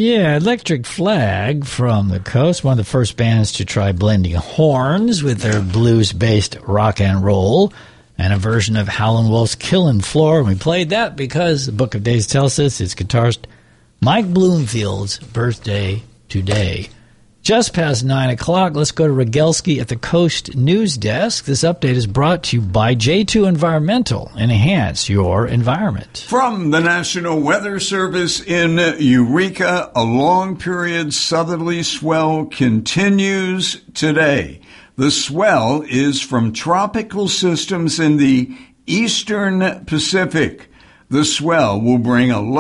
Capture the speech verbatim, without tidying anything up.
Yeah, Electric Flag from the coast, one of the first bands to try blending horns with their blues-based rock and roll, and a version of Howlin' Wolf's Killin' Floor. And we played that because the Book of Days tells us it's guitarist Mike Bloomfield's birthday today. Just past nine o'clock, let's go to Rogelski at the Coast News Desk. This update is brought to you by J two Environmental. Enhance your environment. From the National Weather Service in Eureka, a long-period southerly swell continues today. The swell is from tropical systems in the eastern Pacific. The swell will bring a low